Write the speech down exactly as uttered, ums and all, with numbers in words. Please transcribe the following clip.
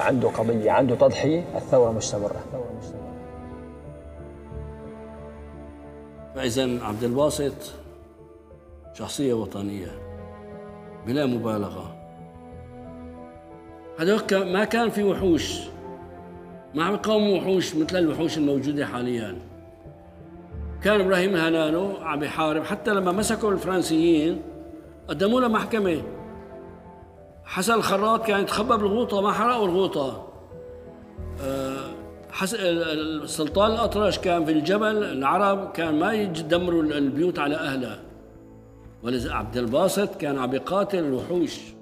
عنده قضية، عنده تضحية، الثورة مستمرة. فإذا عبد الباسط شخصية وطنية بلا مبالغة. هذوك ما كان في وحوش، ما عم يقاوموا وحوش مثل الوحوش الموجودة حاليا. كان إبراهيم هنانو عم يحارب، حتى لما مسكوا الفرنسيين قدموا له محكمة. حسن الخراط كان يتخبى بالغوطة، ما حرقوا الغوطة. السلطان الأطرش كان في الجبل، العرب كان ما يدمروا البيوت على أهلها. ولذا عبد الباسط كان عم يقاتل الوحوش.